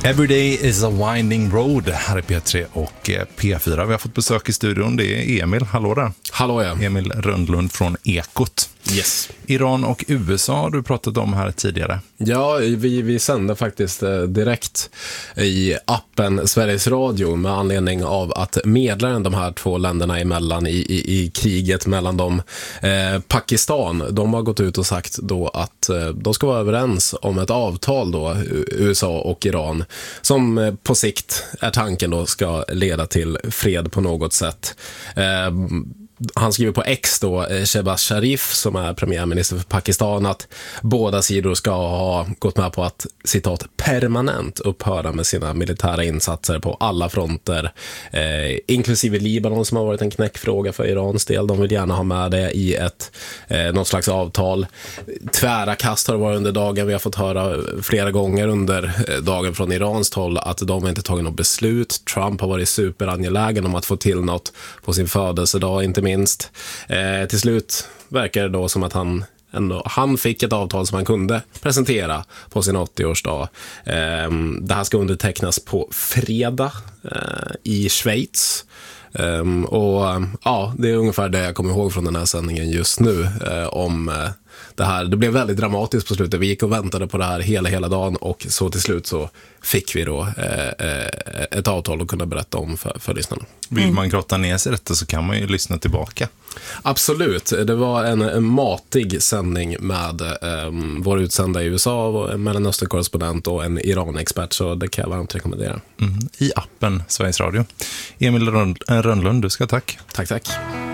Everyday is a winding road. Här är P3 och P4. Vi har fått besök i studion. Det är Emil. Hallå där. Hallå ja. Emil Rönnlund från Ekot. Yes. Iran och USA har du pratat om här tidigare. Ja, vi sände faktiskt direkt i appen Sveriges Radio med anledning av att medlaren de här två länderna emellan i kriget mellan dem, Pakistan, de har gått ut och sagt då att de ska vara överens om ett avtal då, USA och Iran, som på sikt är tanken då ska leda till fred på något sätt. Han skriver på X då, Shehbaz Sharif, som är premiärminister för Pakistan, att båda sidor ska ha gått med på att, citat, permanent upphöra med sina militära insatser på alla fronter, inklusive Libanon som har varit en knäckfråga för Irans del. De vill gärna ha med det i något slags avtal. Tvära kast har varit under dagen. Vi har fått höra flera gånger under dagen från Irans håll att de inte tagit något beslut. Trump har varit superangelägen om att få till något på sin födelsedag, inte minst. Till slut verkar det då som att han fick ett avtal som han kunde presentera på sin 80-årsdag. Det här ska undertecknas på fredag i Schweiz. Och ja, det är ungefär det jag kommer ihåg från den här sändningen just nu om det här. Det blev väldigt dramatiskt på slutet. Vi gick och väntade på det här hela dagen, och så till slut så fick vi då ett avtal att kunna berätta om för lyssnarna. Vill man grotta ner sig i detta så kan man ju lyssna tillbaka. Absolut, det var en matig sändning med vår utsända i USA, en Mellanöstern-korrespondent och en Iran-expert, så det kan jag varmt rekommendera. I appen Sveriges Radio. Emil Rönnlund, du ska tack. Tack.